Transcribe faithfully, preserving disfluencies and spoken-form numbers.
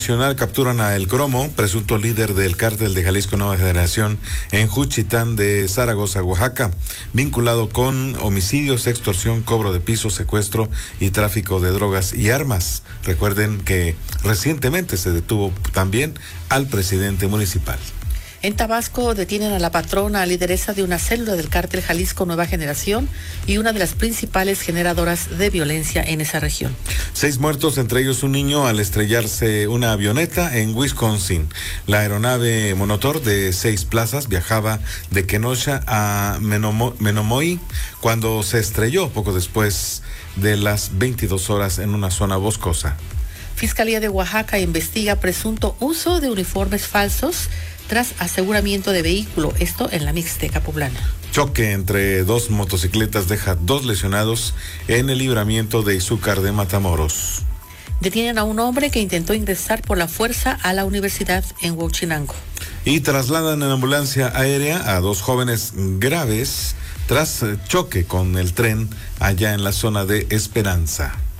Nacional capturan a El Cromo, presunto líder del cártel de Jalisco Nueva Generación en Juchitán de Zaragoza, Oaxaca, vinculado con homicidios, extorsión, cobro de piso, secuestro y tráfico de drogas y armas. Recuerden que recientemente se detuvo también al presidente municipal. En Tabasco detienen a la patrona, lideresa de una célula del cártel Jalisco Nueva Generación y una de las principales generadoras de violencia en esa región. Seis muertos, entre ellos un niño, al estrellarse una avioneta en Wisconsin. La aeronave monotor de seis plazas viajaba de Kenosha a Menomo- Menomoy cuando se estrelló poco después de las veintidós horas en una zona boscosa. Fiscalía de Oaxaca investiga presunto uso de uniformes falsos tras aseguramiento de vehículo, esto en la Mixteca poblana. Choque entre dos motocicletas deja dos lesionados en el libramiento de Izúcar de Matamoros. Detienen a un hombre que intentó ingresar por la fuerza a la universidad en Huachinango. Y trasladan en ambulancia aérea a dos jóvenes graves tras choque con el tren allá en la zona de Esperanza.